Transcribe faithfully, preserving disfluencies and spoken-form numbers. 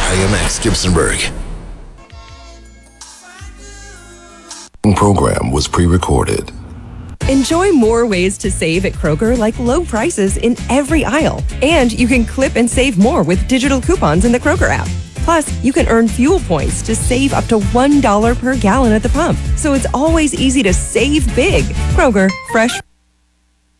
I am Max Gibsonburg. Program was pre-recorded. Enjoy more ways to save at Kroger, like low prices in every aisle. And you can clip and save more with digital coupons in the Kroger app. Plus, you can earn fuel points to save up to one dollar per gallon at the pump. So it's always easy to save big. Kroger, fresh